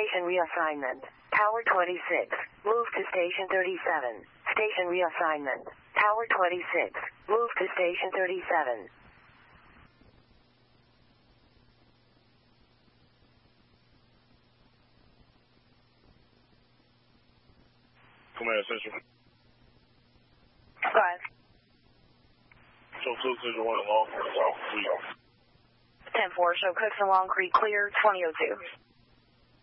Station reassignment. Tower 26. Move to Station 37. Station reassignment. Tower 26. Move to Station 37. Command Central. Go ahead. Show Cooks and Long Creek. 10-4, show Cooks and Long Creek clear, 2002.